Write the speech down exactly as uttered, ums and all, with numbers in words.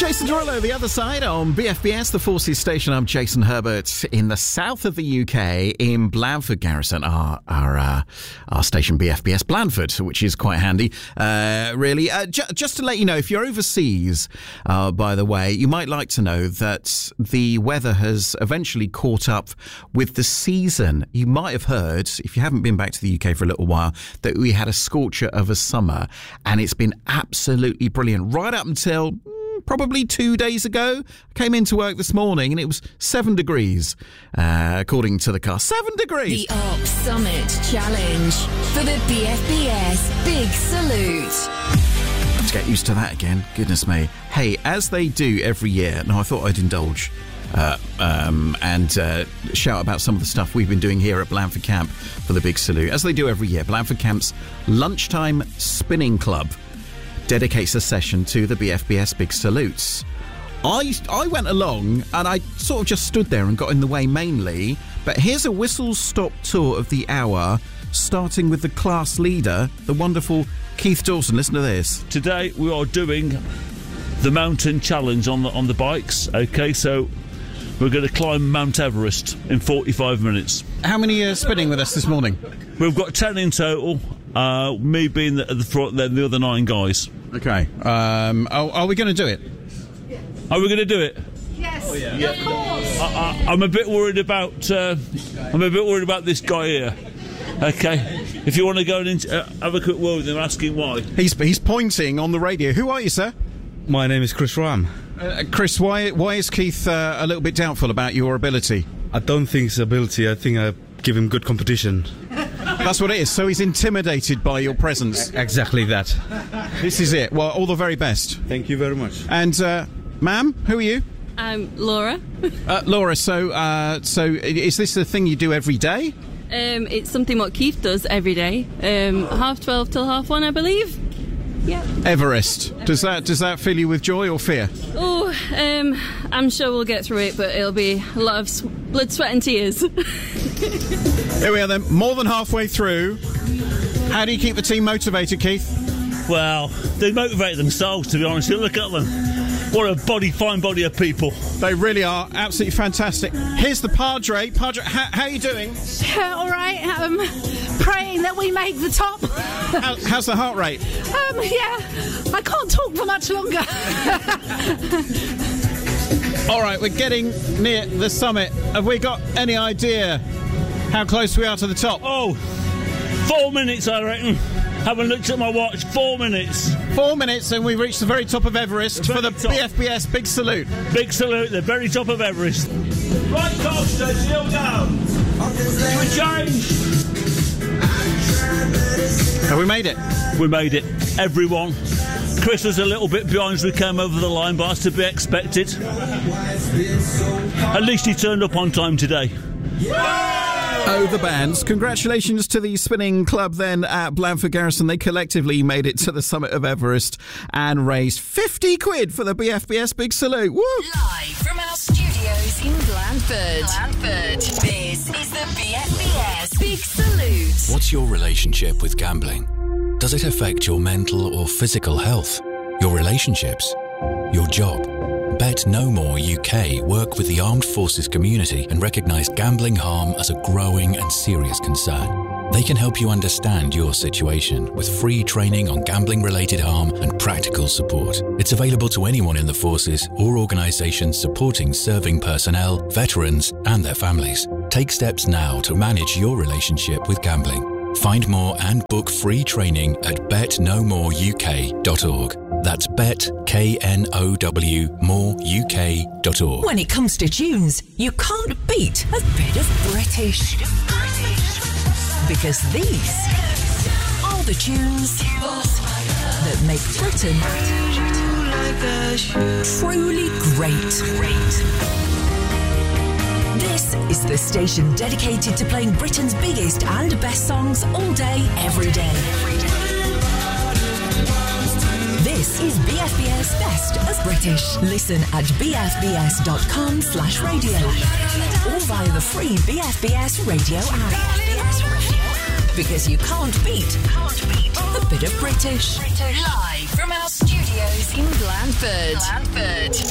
Jason Derulo, the other side on B F B S, the Forces Station. I'm Jason Herbert in the south of the U K, in Blandford Garrison, our our, uh, our station B F B S Blandford, which is quite handy, uh, really. Uh, ju- just to let you know, if you're overseas, uh, by the way, you might like to know that the weather has eventually caught up with the season. You might have heard, if you haven't been back to the U K for a little while, that we had a scorcher of a summer, and it's been absolutely brilliant right up until probably two days ago. I came into work this morning and it was seven degrees, uh, according to the car. Seven degrees! The Arc Summit Challenge for the B F B S Big Salute. Let's get used to that again. Goodness me. Hey, as they do every year, now I thought I'd indulge uh, um, and uh, shout about some of the stuff we've been doing here at Blandford Camp for the Big Salute. As they do every year, Blandford Camp's Lunchtime Spinning Club dedicates a session to the B F B S Big Salutes. I, I went along and I sort of just stood there and got in the way mainly, but here's a whistle-stop tour of the hour, starting with the class leader, the wonderful Keith Dawson. Listen to this. Today we are doing the mountain challenge on the, on the bikes. Okay, so we're going to climb Mount Everest in forty-five minutes. How many are spinning with us this morning? We've got ten in total, uh, me being at the front, then the other nine guys. Okay. Um, are, are we going to do it? Are we going to do it? Yes, oh, yeah. yeah. Of course. I, I, I'm a bit worried about. Uh, I'm a bit worried about this guy here. Okay, if you want to go and uh, have a quick word with him, ask him why. He's he's pointing on the radio. Who are you, sir? My name is Chris Ram. Uh, Chris, why why is Keith uh, a little bit doubtful about your ability? I don't think it's ability. I think I give him good competition. That's what it is. So he's intimidated by your presence. Exactly that. This is it. Well, all the very best. Thank you very much. And, uh, ma'am, who are you? I'm Laura. uh, Laura, so uh, so is this a thing you do every day? Um, it's something what Keith does every day. Um, half twelve till half one, I believe. Yeah. Everest. Does that does that fill you with joy or fear? Oh, um, I'm sure we'll get through it, but it'll be a lot of sw- blood, sweat, and tears. Here we are then, more than halfway through. How do you keep the team motivated, Keith? Well, they motivate themselves, to be honest. Look at them. What a body, fine body of people. They really are absolutely fantastic. Here's the Padre. Padre, how, how are you doing? Yeah, all right. Um, praying that we make the top. How, how's the heart rate? Um, yeah, I can't talk for much longer. All right, we're getting near the summit. Have we got any idea how close we are to the top? Oh, four minutes, I reckon. Haven't looked at my watch. Four minutes. Four minutes and we've reached the very top of Everest The for the top. B F B S Big Salute. Big salute, the very top of Everest. Right, Costa, still down. Do a change. Have we made it? We made it. Everyone. Chris was a little bit behind as we came over the line, but that's to be expected. At least he turned up on time today. Oh, the bands. Congratulations to the spinning club then at Blandford Garrison. They collectively made it to the summit of Everest and raised fifty quid for the B F B S Big Salute. Woo! Live from our studios in Blandford. Blandford. This is the B F B S Big Salute. What's your relationship with gambling? Does it affect your mental or physical health? Your relationships? Your job? Bet No More U K work with the armed forces community and recognise gambling harm as a growing and serious concern. They can help you understand your situation with free training on gambling-related harm and practical support. It's available to anyone in the forces or organisations supporting serving personnel, veterans and their families. Take steps now to manage your relationship with gambling. Find more and book free training at bet no more u k dot org. That's bet, K N O W, more U K dot org. When it comes to tunes, you can't beat a bit of British. Because these are the tunes that make Britain truly great. This is the station dedicated to playing Britain's biggest and best songs all day, every day. This is B F B S Best of British. Listen at b f b s dot com slash radio or via the free B F B S radio app. Because you can't beat, can't beat a bit of British. Live from our studios in Blandford. Blandford. Blandford.